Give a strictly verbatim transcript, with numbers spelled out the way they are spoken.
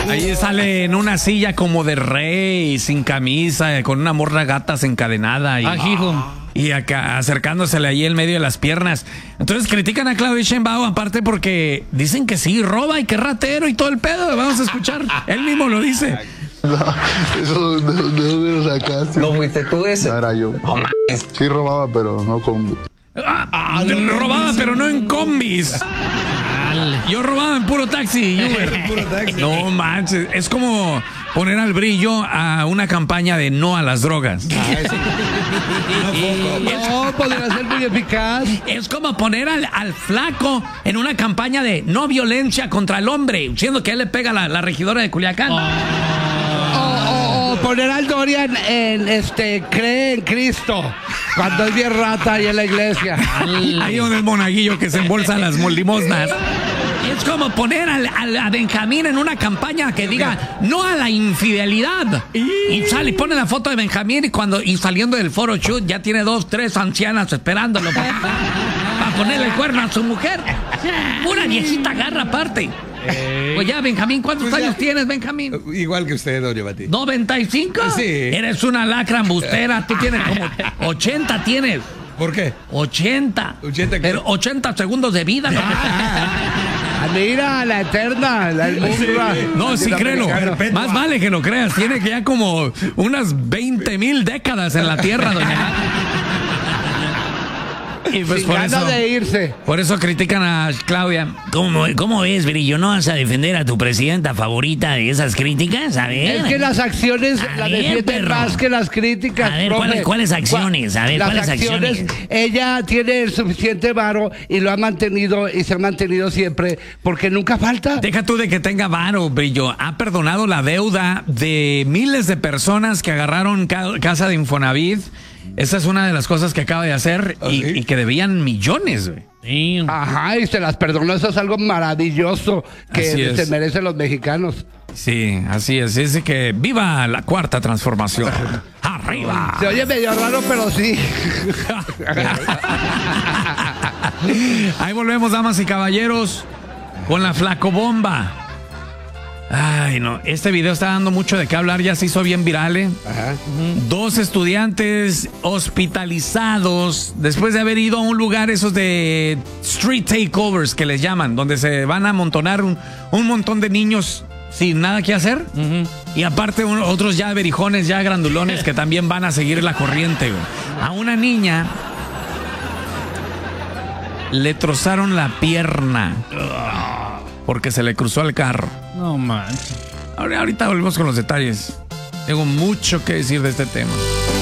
Ahí sale en una silla como de rey, sin camisa, con una morra gata encadenada. Y, Ajijo. y acá acercándosele ahí en medio de las piernas. Entonces critican a Claudia Sheinbaum, aparte porque dicen que sí, roba y que ratero y todo el pedo. Vamos a escuchar. Él mismo lo dice. No, eso no, no me lo sacaste. ¿No fuiste tú ese? No era yo. No mames. Sí robaba, pero no con... Ah, ah, robaba, pero no en combis. Yo robaba en puro taxi y Uber. No manches, es como poner al brillo a una campaña de no a las drogas. No, podría ser muy eficaz. Es como poner al, al flaco en una campaña de no violencia contra el hombre, siendo que él le pega a la, la regidora de Culiacán. O, o- o poner al Dorian en este cree en Cristo cuando es bien rata ahí en la iglesia. Ahí donde el monaguillo que se embolsa las limosnas. Es como poner al, al- a Benjamín en una campaña que diga no a la infidelidad. Y sale y pone la foto de Benjamín y cuando y saliendo del foro shoot ya tiene dos, tres ancianas esperándolo para, para ponerle el cuerno a su mujer. Una viejita garra aparte. Pues ya, Benjamín, ¿cuántos Pues ya. años tienes, Benjamín? Igual que usted, don Giovanni. ¿noventa y cinco? Sí. Eres una lacra embustera. Tú tienes como ochenta tienes. ¿Por qué? ochenta. ¿ochenta qué? Pero ochenta segundos de vida. ¿no? Ah, mira, la eterna, la hermosura. No, sí créelo. Perpetua. Más vale que lo creas. Tiene que ya como unas veinte mil décadas en la Tierra, doña. Y pues Sin por ganas eso, de irse. por eso critican a Claudia. ¿Cómo, ¿Cómo ves, Brillo? ¿No vas a defender a tu presidenta favorita de esas críticas? A ver. Es que las acciones A la ver, defienden perro. más que las críticas. A ver, profe. ¿cuáles- cuáles acciones? A ver, las ¿cuáles acciones? Ella tiene el suficiente varo y lo ha mantenido y se ha mantenido siempre porque nunca falta. Deja tú de que tenga varo, Brillo. Ha perdonado la deuda de miles de personas que agarraron ca- casa de Infonavit. Esa es una de las cosas que acaba de hacer ¿Ah, y, sí? y que debían millones, güey. Sí. Ajá, y se las perdonó. Eso es algo maravilloso que Así se es. merecen los mexicanos. Sí, así es. Dice que viva la cuarta transformación. ¡Arriba! Se oye medio raro, pero sí. Ahí volvemos, damas y caballeros, con la flacobomba. Ay, no, este video está dando mucho de qué hablar, ya se hizo bien viral, ¿eh? Ajá. Dos estudiantes hospitalizados después de haber ido a un lugar, esos de street takeovers que les llaman, donde se van a amontonar un, un montón de niños sin nada que hacer. Y aparte un- otros ya berijones, ya grandulones que también van a seguir la corriente, güey. A una niña le trozaron la pierna porque se le cruzó el carro. No manches. Ahora- Ahorita volvemos con los detalles. Tengo mucho que decir de este tema.